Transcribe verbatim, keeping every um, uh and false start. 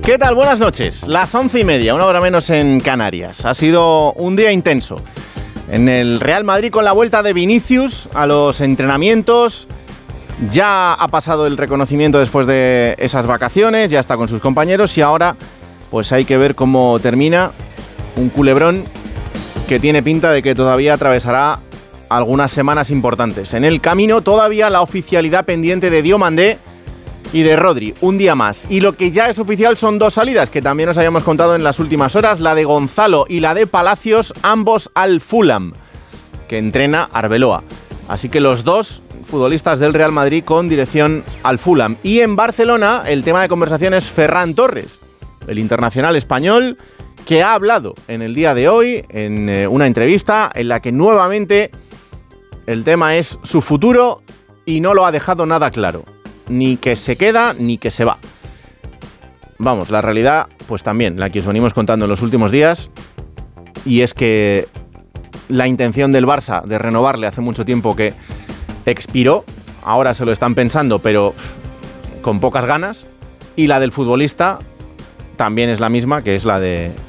¿Qué tal? Buenas noches. Las once y media, una hora menos en Canarias. Ha sido un día intenso. En el Real Madrid con la vuelta de Vinicius a los entrenamientos. Ya ha pasado el reconocimiento después de esas vacaciones, ya está con sus compañeros y ahora pues hay que ver cómo termina un culebrón que tiene pinta de que todavía atravesará algunas semanas importantes. En el camino todavía la oficialidad pendiente de Diomandé y de Rodri, un día más. Y lo que ya es oficial son dos salidas que también os habíamos contado en las últimas horas, la de Gonzalo y la de Palacios, ambos al Fulham, que entrena Arbeloa. Así que los dos futbolistas del Real Madrid con dirección al Fulham. Y en Barcelona el tema de conversación es Ferran Torres, el internacional español, que ha hablado en el día de hoy en eh, una entrevista en la que nuevamente el tema es su futuro y no lo ha dejado nada claro. Ni que se queda, ni que se va. Vamos, la realidad, pues también, la que os venimos contando en los últimos días, y es que la intención del Barça de renovarle hace mucho tiempo que expiró, ahora se lo están pensando, pero con pocas ganas, y la del futbolista también es la misma, que es la de